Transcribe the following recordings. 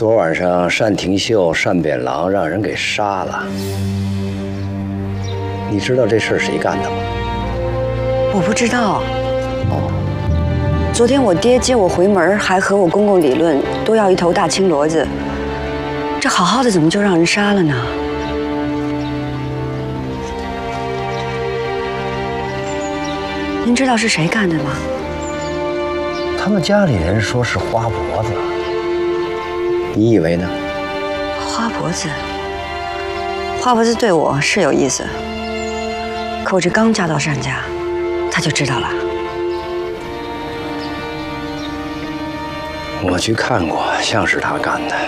昨晚上单廷秀、单扁郎让人给杀了。你知道这事儿谁干的吗？ 我不知道。哦，昨天我爹接我回门，还和我公公理论，都要一头大青骡子。这好好的怎么就让人杀了呢？您知道是谁干的吗？ 他们家里人说是花脖子。你以为呢？ 花脖子，花脖子对我是有意思，可我这刚嫁到单家，他就知道了。 我去看过，像是他干的。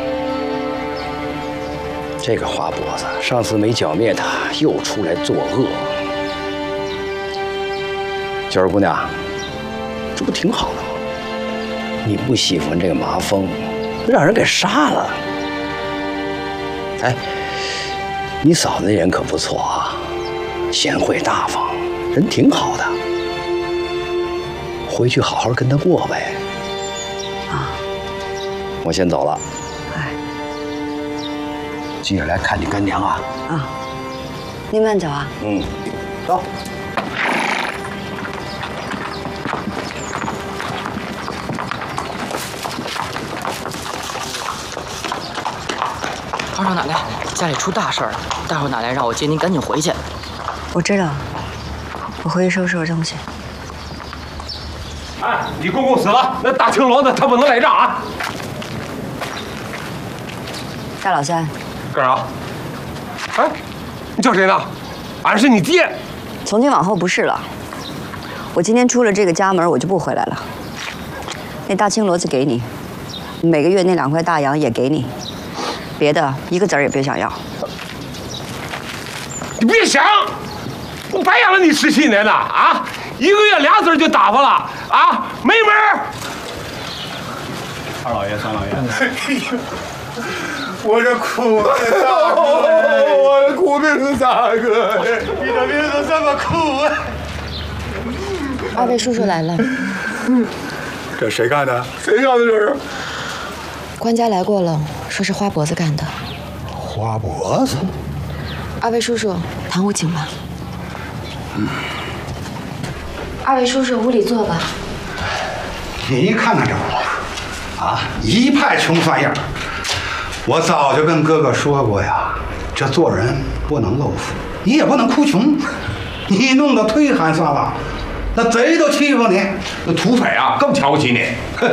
这个花脖子上次没剿灭他，又出来作恶。娇儿姑娘，这不挺好的吗？你不喜欢这个麻风，让人给杀了。哎，你嫂子那人可不错啊，贤惠大方，人挺好的。回去好好跟她过呗。 啊， 我先走了。 哎， 记着来看你干娘啊。 啊，您慢走啊。 嗯，走。 二少奶奶，家里出大事了，大少奶奶让我接您赶紧回去。 我知道，我回去收拾收拾东西。 哎，你公公死了，那大青骡子他不能赖账啊！ 大老三， 干啥？哎，你叫谁呢？俺是你爹。 从今往后不是了。我今天出了这个家门，我就不回来了。那大青骡子给你，每个月那2块大洋也给你，别的一个子儿也别想要。 你别想，我白养了你17年呢啊！一个月2字就打发了啊，没门儿！ 二老爷、三老爷，我这苦命大哥，我这苦命大哥，你的命怎么这么苦啊？ 二位叔叔来了， 这谁干的？谁干的这是？ 官家来过了，说是花脖子干的。 花脖子。 二位叔叔，堂屋请吧。二位叔叔，屋里坐吧。 你看看这我，啊，一派穷酸样。我早就跟哥哥说过呀，这做人不能露富，你也不能哭穷，你弄得忒寒酸了，那贼都欺负你， 那土匪啊更瞧不起你。哼！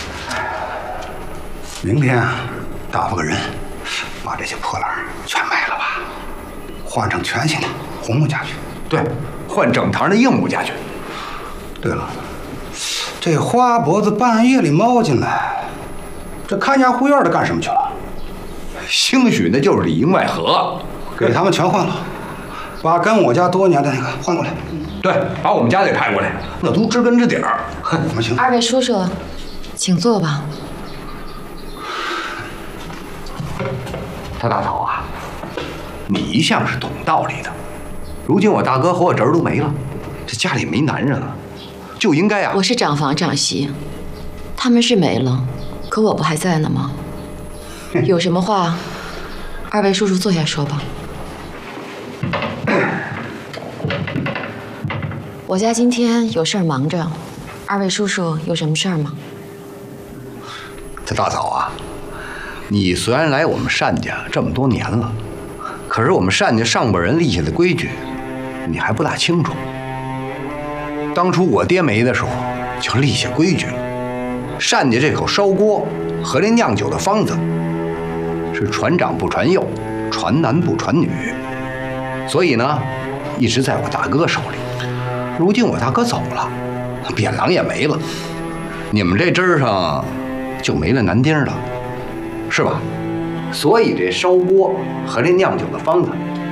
明天打发个人，把这些破烂全卖了吧，换成全新的红木家具。 对，换整堂的硬木家具。 对了，这花脖子半夜里猫进来，这看家护院的干什么去了？ 兴许那就是里应外合， 给他们全换了，把跟我家多年的那个换过来。 对，把我们家给派过来，那都知根知底儿。 我们行。 二位叔叔，请坐吧。 他大嫂啊，你一向是懂道理的，如今我大哥和我侄儿都没了，这家里没男人了，就应该啊。 我是长房长媳，他们是没了，可我不还在呢吗？有什么话，二位叔叔坐下说吧。我家今天有事儿忙着，二位叔叔有什么事儿吗？ 这大嫂啊，你虽然来我们单家这么多年了，可是我们单家上辈人立下的规矩，你还不大清楚。当初我爹没的时候，就立下规矩了，单家这口烧锅和这酿酒的方子，是传长不传幼，传男不传女，所以呢，一直在我大哥手里。如今我大哥走了，扁郎也没了，你们这支上就没了男丁了，是吧？所以这烧锅和这酿酒的方子